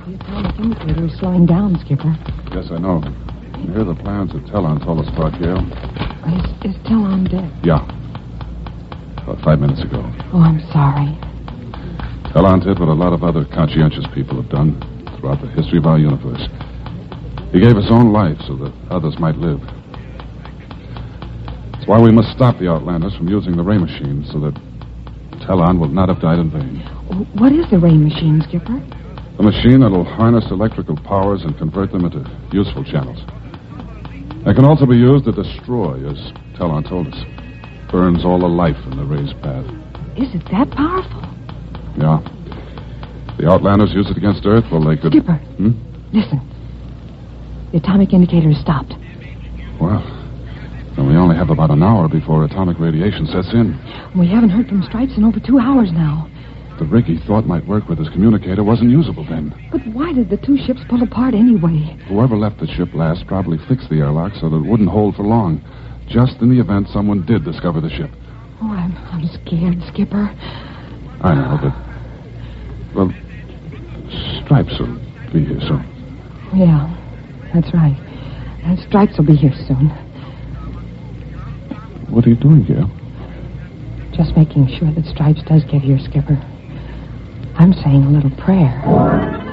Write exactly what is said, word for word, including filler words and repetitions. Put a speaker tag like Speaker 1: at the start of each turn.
Speaker 1: The atomic indicator is slowing down, Skipper.
Speaker 2: Yes, I know. Here are the plans that Telon told us about, Gail.
Speaker 1: Is, is Telon dead?
Speaker 2: Yeah. About five minutes ago.
Speaker 1: Oh, I'm sorry.
Speaker 2: Telon did what a lot of other conscientious people have done throughout the history of our universe. He gave his own life so that others might live. That's why we must stop the Outlanders from using the ray machine so that Telon will not have died in vain.
Speaker 1: What is the ray machine, Skipper?
Speaker 2: A machine that'll harness electrical powers and convert them into useful channels. It can also be used to destroy, as Telon told us. Burns all the life in the ray's path.
Speaker 1: Is it that powerful?
Speaker 2: Yeah. The Outlanders use it against Earth, well, they could...
Speaker 1: Skipper,
Speaker 2: Hmm?
Speaker 1: listen. The atomic indicator has stopped.
Speaker 2: Well, then we only have about an hour before atomic radiation sets in.
Speaker 1: We haven't heard from Stripes in over two hours now.
Speaker 2: The rig he thought might work with his communicator wasn't usable then.
Speaker 1: But why did the two ships pull apart anyway?
Speaker 2: Whoever left the ship last probably fixed the airlock so that it wouldn't hold for long, just in the event someone did discover the ship.
Speaker 1: Oh, I'm, I'm scared, Skipper.
Speaker 2: I know, but... Well, Stripes will be here soon.
Speaker 1: Yeah, that's right. And Stripes will be here soon.
Speaker 2: What are you doing, Gail?
Speaker 1: Just making sure that Stripes does get here, Skipper. I'm saying a little prayer.